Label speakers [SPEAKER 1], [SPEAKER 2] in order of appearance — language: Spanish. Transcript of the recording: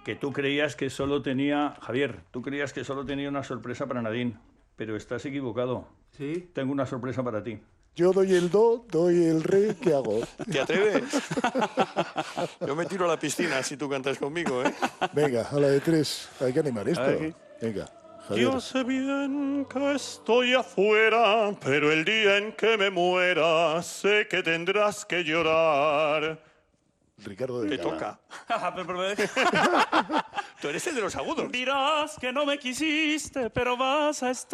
[SPEAKER 1] que tú creías que solo tenía... Javier, tú creías que solo tenía una sorpresa para Nadine, pero estás equivocado.
[SPEAKER 2] ¿Sí?
[SPEAKER 1] Tengo una sorpresa para ti.
[SPEAKER 3] Yo doy el do, doy el re, ¿qué hago?
[SPEAKER 4] ¿Te atreves? Yo me tiro a la piscina si tú cantas conmigo, ¿eh?
[SPEAKER 3] Venga, a la de 3. Hay que animar esto.
[SPEAKER 4] Ay.
[SPEAKER 3] Venga, Javier.
[SPEAKER 4] Yo sé bien que estoy afuera, pero el día en que me muera sé que tendrás que llorar.
[SPEAKER 3] Ricardo
[SPEAKER 4] Te
[SPEAKER 3] de Cala.
[SPEAKER 4] toca.
[SPEAKER 5] Pero
[SPEAKER 4] Tú eres el de los agudos.
[SPEAKER 5] dirás que no me quisiste, pero vas a estar